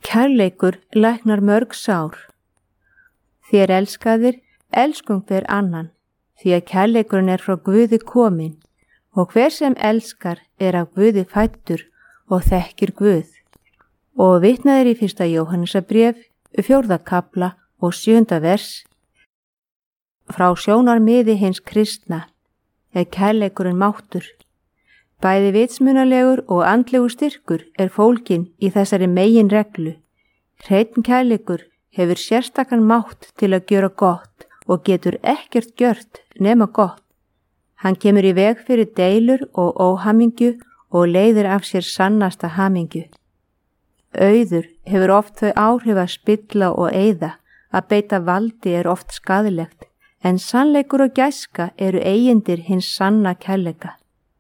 Kærleikur læknar mörg sár. Þér elskaðir, elskum hver annan, því að kærleikurinn er frá Guði kominn, og hver sem elskar er af Guði fæddur og þekkir Guð. Og vitnaðir í 1. Jóhannesarbréf, 4. kapla og 7. vers. Frá sjónarmiði hins kristna er kærleikurinn máttur. Bæði vitsmunalegur og andlegur styrkur er fólginn í þessari meginreglu. Hreinn kærleikur hefur sérstakan mátt til að gjöra gott og getur ekkert gjört nema gott. Hann kemur í veg fyrir deilur og óhamingju og leiðir af sér sannasta hamingju. Auður hefur oft þau áhrif að spilla og eyða, að beita valdi er oft skaðlegt, en sannleikur og gæska eru eigindir hins sanna kærleika.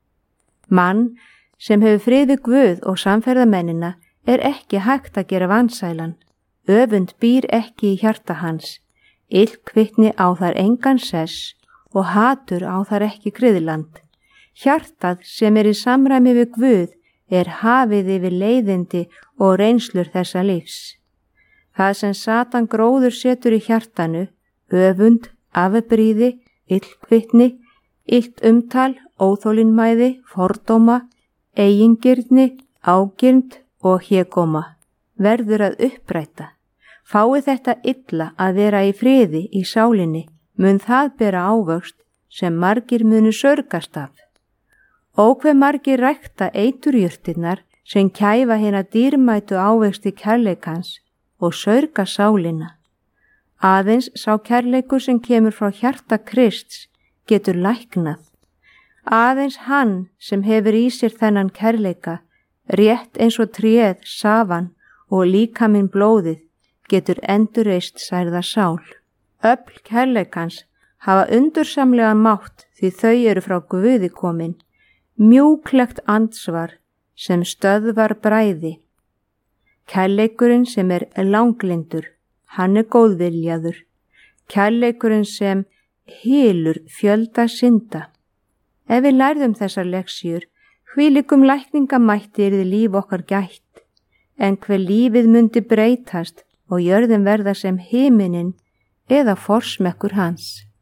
Mann sem hefur frið við Guð og samferðamennina er ekki hægt að gera vansælan. Öfund býr ekki í hjarta hans. Illkvittni á þar engan sess og hatur á þar ekki kryðland. Hjartað sem er í samræmi við Guð er hafið yfir leiðindi og reynslur þessa lífs. Það sem Satan gróður setur í hjartanu, öfund, afbrýði, illkvittni, illt umtal, óþolinmæði, fordóma, eigingirni, ágirnd og hégóma, verður að uppræta. Fái þetta illa að vera í friði í sálinni, mun það bera ávöxt sem margir munu sörgast af. Hve margir rækta eiturjurtirnar sem kæfa hina dýrmætu ávexti kærleikans og sörga sálina. Aðeins sá kærleikur sem kemur frá hjarta Krists getur læknað. Aðeins hann sem hefur í sér þennan kærleika, rétt eins og tréð, safan og líkaminn blóðið, getur endurreist særða sál. Öfl kærleikans hafa undursamlega mátt því þau eru frá Guði komin, mjúklegt andsvar sem stöðvar bræði. Kærleikurinn sem er langlyndur, hann er góðviljaður. Kærleikurinn sem hylur fjölda synda. Ef við lærðum þessar leksjur, hvílíkum lækningamætti yrði líf okkar gætt, en hve lífið mundi breytast og jörðin verða sem himinin eða forsmekkur hans.